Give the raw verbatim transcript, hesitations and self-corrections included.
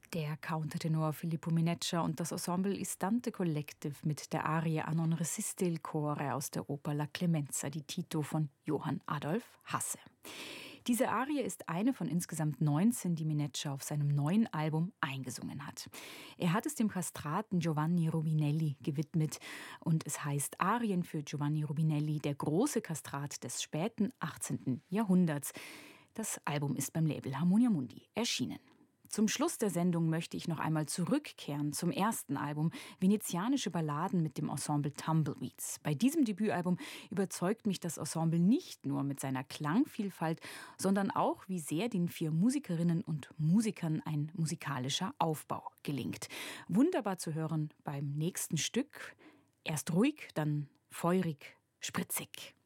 Der Countertenor Filippo Mineccia und das Ensemble Istante Collective mit der Arie A non resiste il core aus der Oper La Clemenza di Tito von Johann Adolf Hasse. Diese Arie ist eine von insgesamt neunzehn, die Mineccia auf seinem neuen Album eingesungen hat. Er hat es dem Kastraten Giovanni Rubinelli gewidmet und es heißt Arien für Giovanni Rubinelli, der große Kastrat des späten achtzehnten Jahrhunderts. Das Album ist beim Label Harmonia Mundi erschienen. Zum Schluss der Sendung möchte ich noch einmal zurückkehren zum ersten Album Venezianische Balladen mit dem Ensemble Tumbleweeds. Bei diesem Debütalbum überzeugt mich das Ensemble nicht nur mit seiner Klangvielfalt, sondern auch, wie sehr den vier Musikerinnen und Musikern ein musikalischer Aufbau gelingt. Wunderbar zu hören beim nächsten Stück. Erst ruhig, dann feurig, spritzig.